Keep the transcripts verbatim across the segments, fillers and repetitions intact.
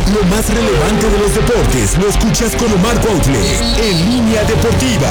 Lo más relevante de los deportes lo escuchas con Omar Cuautle en Línea Deportiva.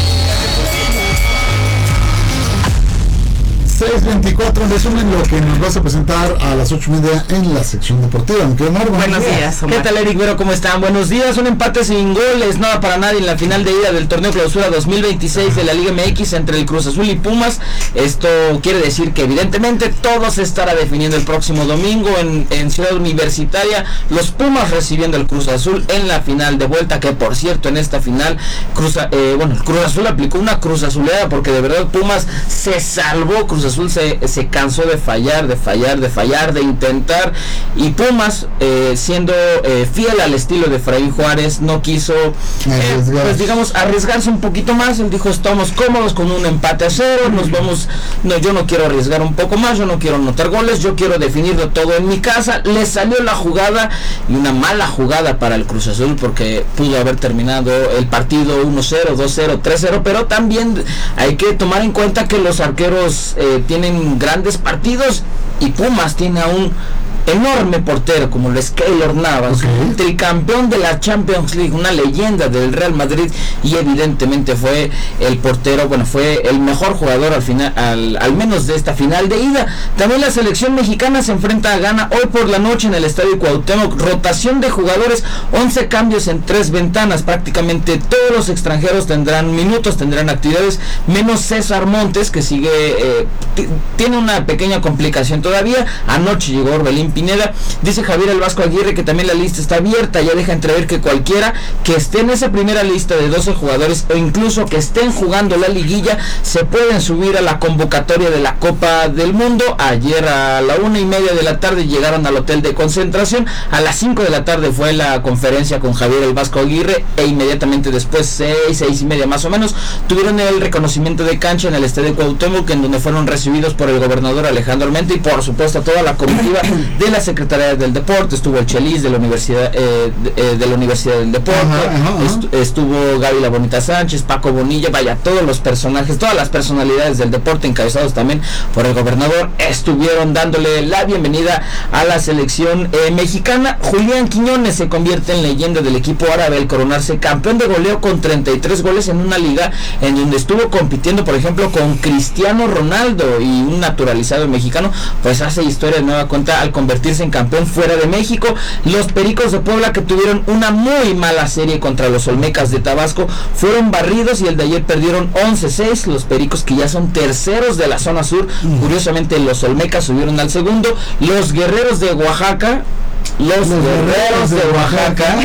seis veinticuatro, en resumen, lo que nos vas a presentar a las ocho y media en la sección deportiva. Omar, buenos, buenos días, días Omar. ¿Qué tal, Eric Vero? ¿Cómo están? Buenos días. Un empate sin goles, nada para nadie en la final de ida del torneo clausura dos mil veintiséis de la Liga M X entre el Cruz Azul y Pumas. Esto quiere decir que evidentemente todo se estará definiendo el próximo domingo en, en Ciudad Universitaria. Los Pumas recibiendo el Cruz Azul en la final de vuelta, que por cierto en esta final Cruz, eh, bueno, el Cruz Azul aplicó una Cruz Azuleada porque de verdad Pumas se salvó. Cruz Azul se, se cansó de fallar, de fallar, de fallar, de intentar, y Pumas eh, siendo eh, fiel al estilo de Efraín Juárez no quiso eh, pues digamos arriesgarse un poquito más. Él dijo: estamos cómodos con un empate a cero, nos vamos, no, yo no quiero arriesgar un poco más, yo no quiero anotar goles, yo quiero definirlo todo en mi casa. Le salió la jugada, y una mala jugada para el Cruz Azul, porque pudo haber terminado el partido uno cero, dos cero, tres cero, pero también hay que tomar en cuenta que los arqueros eh, tienen grandes partidos, y Pumas tiene a un enorme portero como lo es Keylor Navas, okay, un tricampeón de la Champions League, una leyenda del Real Madrid, y evidentemente fue el portero, bueno, fue el mejor jugador al final, al, al menos de esta final de ida. También la selección mexicana se enfrenta a Ghana hoy por la noche en el Estadio Cuauhtémoc. Rotación de jugadores, once cambios en tres ventanas, prácticamente todos los extranjeros tendrán minutos, tendrán actividades, menos César Montes, que sigue, eh, t- tiene una pequeña complicación todavía. Anoche llegó Orbelín Pineda. Dice Javier El Vasco Aguirre que también la lista está abierta, ya deja entrever que cualquiera que esté en esa primera lista de doce jugadores, o incluso que estén jugando la liguilla, se pueden subir a la convocatoria de la Copa del Mundo. Ayer a la una y media de la tarde llegaron al hotel de concentración, a las cinco de la tarde fue la conferencia con Javier El Vasco Aguirre, e inmediatamente después, seis, seis y media más o menos, tuvieron el reconocimiento de cancha en el Estadio Cuauhtémoc, en donde fueron recibidos por el gobernador Alejandro Armenta y por supuesto toda la comitiva de la Secretaría del Deporte. Estuvo el Chelis de la Universidad eh, de, de la Universidad del Deporte, ajá, ajá. Est- estuvo Gaby La Bonita Sánchez, Paco Bonilla, vaya, todos los personajes, todas las personalidades del deporte, encabezados también por el gobernador, estuvieron dándole la bienvenida a la selección eh, mexicana. Julián Quiñones se convierte en leyenda del equipo árabe al coronarse campeón de goleo con treinta y tres goles en una liga en donde estuvo compitiendo, por ejemplo, con Cristiano Ronaldo, y un naturalizado mexicano pues hace historia de nueva cuenta al convertirse en campeón fuera de México. Los Pericos de Puebla, que tuvieron una muy mala serie contra los Olmecas de Tabasco, fueron barridos, y el de ayer perdieron once seis. Los Pericos, que ya son terceros de la zona sur, mm. curiosamente los Olmecas subieron al segundo. Los Guerreros de Oaxaca Los, los guerreros de Oaxaca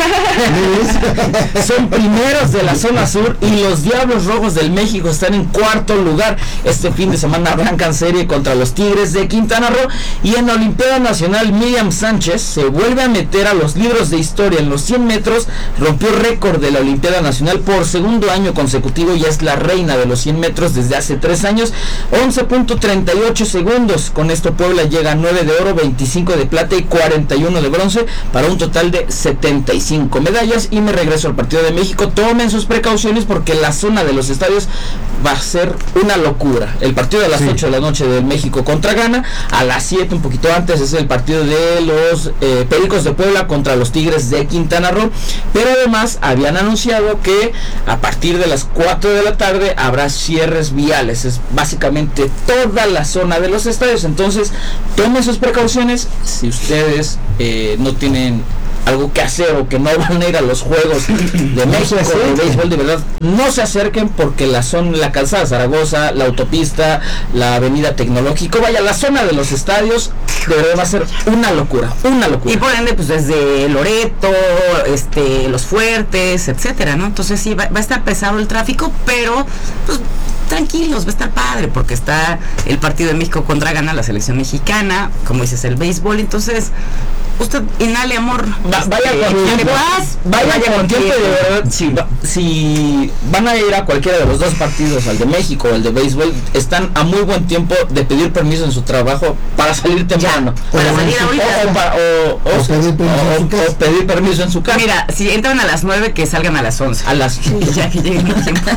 son primeros de la zona sur, y los Diablos Rojos del México están en cuarto lugar. Este fin de semana arrancan serie contra los Tigres de Quintana Roo. Y en la Olimpiada Nacional, Miriam Sánchez se vuelve a meter a los libros de historia en los cien metros, rompió récord de la Olimpiada Nacional por segundo año consecutivo, y es la reina de los cien metros desde hace tres años, once punto treinta y ocho segundos. Con esto Puebla llega a nueve de oro, veinticinco de plata y cuarenta y uno de bronce, para un total de setenta y cinco medallas. Y me regreso al partido de México. Tomen sus precauciones porque la zona de los estadios va a ser una locura. El partido a las sí. ocho de la noche del México contra Ghana, a las siete, un poquito antes, es el partido de los eh, Pericos de Puebla contra los Tigres de Quintana Roo. Pero además habían anunciado que a partir de las cuatro de la tarde habrá cierres viales, es básicamente toda la zona de los estadios. Entonces tomen sus precauciones. Si ustedes eh, no tienen algo que hacer o que no van a ir a los Juegos de México de béisbol, de verdad no se acerquen, porque la zona, la calzada Zaragoza, la autopista, la avenida Tecnológico, vaya, la zona de los estadios, de verdad va a ser una locura, una locura. Y por ende, pues desde Loreto, este, Los Fuertes, etcétera, ¿no? Entonces sí, va, va a estar pesado el tráfico, pero pues tranquilos, va a estar padre, porque está el partido de México contra Ghana, la selección mexicana, como dices, el béisbol. Entonces usted inhale amor, va, vaya este, con tiempo, paz, vaya, vaya con tiempo, de verdad, si, si van a ir a cualquiera de los dos partidos, al de México o al de béisbol, están a muy buen tiempo de pedir permiso en su trabajo para salir temprano, ya, para salir ahorita, o, o, para, o, o, o, pedir o, o pedir permiso en su casa. Mira, si entran a las nueve, que salgan a las once, a las ya que lleguen a tiempo.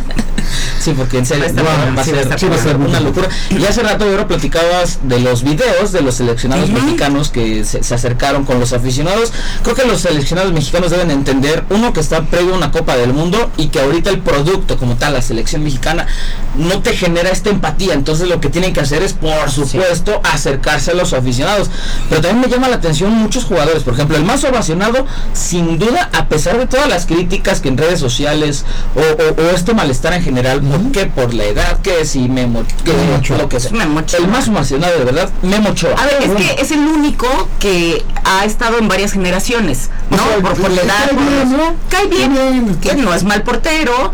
Sí, porque en serio Wow, va, va, sí, a ser, sí, va a ser una muy locura. Y hace rato, Vero, platicabas de los videos de los seleccionados uh-huh. mexicanos que se, se acercaron con los aficionados. Creo que los seleccionados mexicanos deben entender, uno, que está previo a una Copa del Mundo y que ahorita el producto como tal, la selección mexicana, no te genera esta empatía. Entonces lo que tienen que hacer es, por supuesto, sí. acercarse a los aficionados. Pero también me llama la atención muchos jugadores. Por ejemplo, el más ovacionado, sin duda, a pesar de todas las críticas que en redes sociales o, o, o este malestar en general, uh-huh. ¿por qué? Por la edad, que si Memo, que Memo Ochoa. Lo que sea. Memo Ochoa. El más ovacionado, de verdad, Memo Ochoa. A ver, es que es el único que ha estado en varias generaciones, ¿no? O sea, por, por la edad, cae por bien, los, ¿no? Cae bien, bien, que no es mal portero,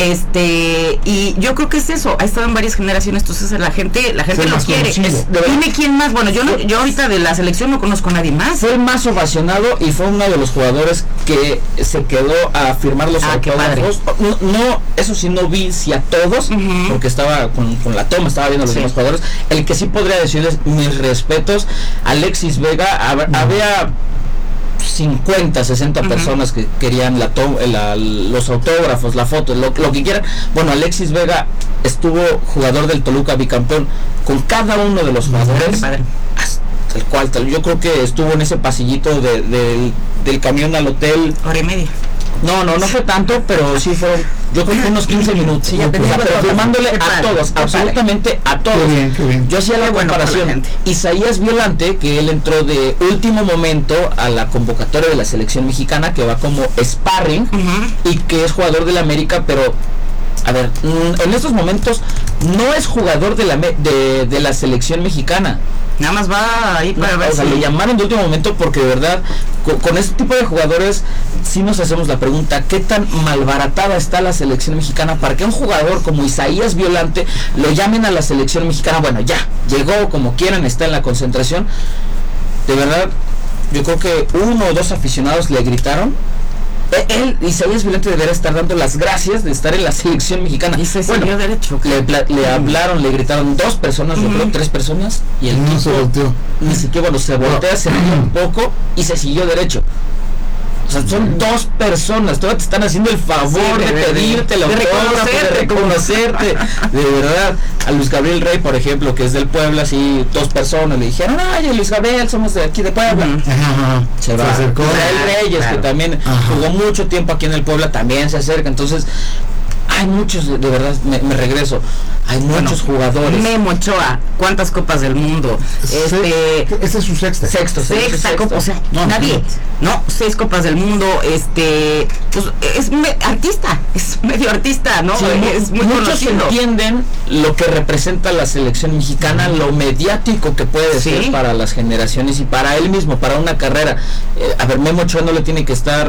este, y yo creo que es eso, ha estado en varias generaciones, entonces la gente, la gente lo quiere. Es, dime quién más, bueno, yo no, yo ahorita de la selección no conozco a nadie más. Fue el más ovacionado y fue uno de los jugadores que se quedó a firmar los ah, autógrafos. No, no, eso sí no vi si a todos, uh-huh. porque estaba con, con la toma, estaba viendo a los sí. demás jugadores. El que sí podría decirles mis respetos, Alexis Vega, hab, uh-huh. había cincuenta, sesenta uh-huh. personas que querían la, to- la los autógrafos, la foto, lo, lo que quieran. Bueno, Alexis Vega estuvo jugador del Toluca bicampeón con cada uno de los jugadores. Uh-huh. El cual yo creo que estuvo en ese pasillito de, de, del camión al hotel hora y media. No, no, no fue tanto, pero sí fueron, yo creo que unos quince minutos. Sí, ya tenía, o sea, pero firmándole a todos, absolutamente a todos. Qué bien, qué bien. Yo hacía la bueno comparación. Isaías Violante, que él entró de último momento a la convocatoria de la selección mexicana, que va como sparring uh-huh. y que es jugador del América, pero a ver, en estos momentos no es jugador de la de, de la selección mexicana. Nada más va ahí para no, ver o sea, si... le llamaron de último momento porque de verdad con, con este tipo de jugadores sí nos hacemos la pregunta, ¿qué tan malbaratada está la selección mexicana para que un jugador como Isaías Violante lo llamen a la selección mexicana? Bueno, ya, llegó como quieran, está en la concentración. De verdad, yo creo que uno o dos aficionados le gritaron. Él, Isaías Violante, debería estar dando las gracias de estar en la selección mexicana. Y se bueno, derecho. Le, le hablaron, le gritaron dos personas, uh-huh. yo creo, tres personas, y el no tipo se volteó. Ni siquiera, bueno, se voltea, no. se ríe un poco y se siguió derecho. O sea, son dos personas, todavía te están haciendo el favor sí, de, de pedirte el autógrafo, de reconocerte. De verdad, a Luis Gabriel Rey, por ejemplo, que es del Puebla, así, dos personas le dijeron, ay, Luis Gabriel, somos de aquí de Puebla. Uh-huh. Ajá, se va. Se acercó. Israel Reyes, claro. que también ajá. jugó mucho tiempo aquí en el Puebla, también se acerca. Entonces, hay muchos, de, de verdad, me, me regreso. Hay bueno, muchos jugadores. Memo Ochoa, ¿cuántas copas del mundo? Este, ese es su sexta. Sexto, sexta, sexta copa, o sea, no, nadie. No. no, seis copas del mundo, este, pues es me, artista, es medio artista, ¿no? Sí, es muy muchos conocido. entienden lo que representa la selección mexicana, lo mediático que puede ¿Sí? ser para las generaciones y para él mismo, para una carrera. Eh, a ver, Memo Ochoa no le tiene que estar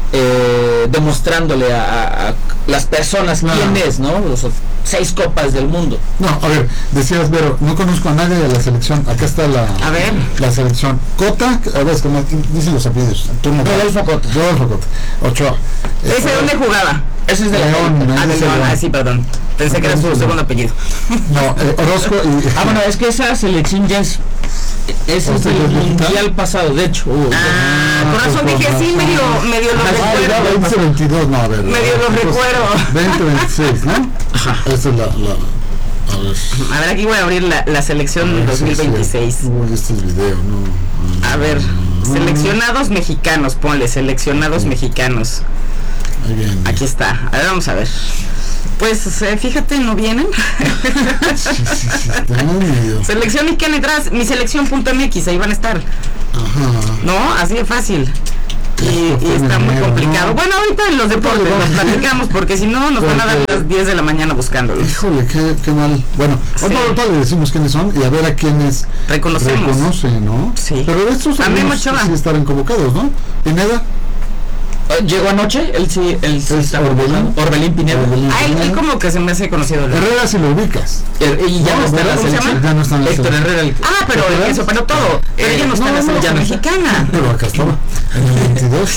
eh, demostrándole a, a, a las personas no. quién es, ¿no? Los seis copas del mundo. No, a ver, decías, Vero, no conozco a nadie de la selección. Acá está la, a ver. la selección. Cota, a ver, es como dicen los apellidos. Rodolfo Cota. Rodolfo Cota. Ochoa. ¿Ese dónde jugaba? Ese es de León. la Ah, de León. Ah, sí, perdón. Pensé que era su segundo apellido. No, eh, Orozco y... Ah, bueno, es que esa selección ya es... Ese es el mundial pasado, de hecho. Uh, ah, por razón dije, sí, medio, medio lo recuerdo. veinte veintidós, no, a ver. Medio lo recuerdo. veinte veintiséis, ¿no? Ajá. Esa es la... la a ver. a ver, aquí voy a abrir la, la selección ver, dos mil veintiséis. Sí, sí. Uy, este es video, no. A ver, no. Seleccionados mexicanos, ponle, seleccionados sí. mexicanos. Ahí viene. Aquí está. A ver, vamos a ver. Pues eh, fíjate, no vienen. sí, sí, sí, selección mexicana detrás, mi selección punto m x, ahí van a estar. Ajá. No, así de fácil. Y, y está muy complicado. No. Bueno, ahorita en los deportes nos platicamos porque si no nos porque, van a dar las diez de la mañana buscándolos. Híjole, qué, qué mal. Bueno, sí. ahorita le decimos quiénes son y a ver a quiénes reconocemos. Reconoce, ¿no? Sí. Pero estos son sí estarán convocados, ¿no? Pineda. Llegó anoche, él sí, él sí está Orbelín, Orbelín Pineda. Orbelín ah, él, él como que se me hace conocido. Herrera si lo ubicas. Er, y ya no, no está en la selección. Ya no está en la Héctor Herrera. El, ah, pero eso, pero todo. Pero ella no está en la selección mexicana. Pero acá estaba, en el veintidós.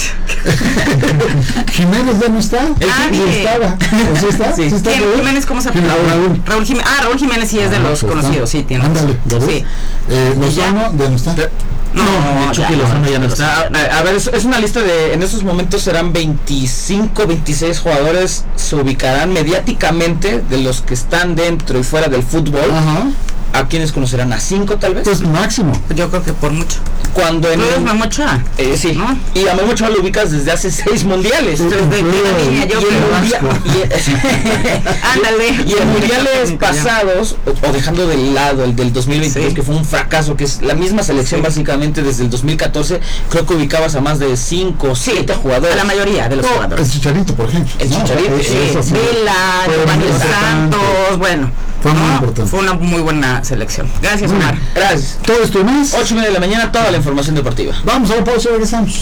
Jiménez ya no está. Ah, sí estaba. ¿Sí está? Sí. ¿Sí está ¿Quién? Jiménez, ¿cómo se llama? Raúl. Raúl Jiménez. Ah, Raúl Jiménez sí es de los conocidos, sí, tiene. Ándale, sí. Eh, Lozano, ¿de dónde está? No, No, Chucky Lozano ya no está. A, a ver, es, es una lista de, en estos momentos serán veinticinco, veintiséis jugadores, se ubicarán mediáticamente de los que están dentro y fuera del fútbol. Ajá. ¿A quiénes conocerán? ¿A cinco tal vez? Pues máximo. Yo creo que por mucho. Cuando en ¿Tú eres el- Memo Ochoa? Eh, sí, ¿No? y a Memo Ochoa lo ubicas desde hace seis mundiales. Sí, Desde sí, la sí, línea, yo sí, creo. sí, Y- Ándale. Y en mundiales pasados, o, o dejando de lado el del dos mil veintidós, Sí. que fue un fracaso, que es la misma selección Sí. básicamente desde el dos mil catorce, creo que ubicabas a más de cinco o siete jugadores. A la mayoría de los No, jugadores. el Chicharito, por ejemplo. El No, Chicharito, eso- sí. eso sí. Vela, Fue Giovanni muy Dos importante. Santos, bueno. Fue muy ¿no? importante. Fue una muy buena selección. Gracias, Muy Omar. bien. Gracias. Todo esto y más. ocho y media de la mañana, toda la información deportiva. Vamos a la pausa y regresamos.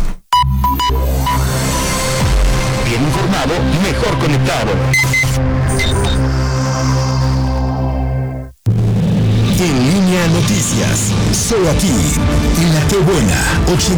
Bien informado, mejor conectado. En línea noticias, solo aquí, en La Que Buena, ochenta